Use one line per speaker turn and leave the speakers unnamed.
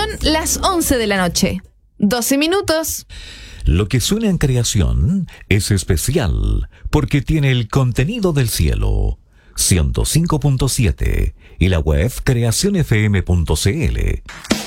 las 11 de la noche. 12 minutos.
Lo que suena en creación es especial porque tiene el contenido del cielo. 105.7 y la web creacionfm.cl.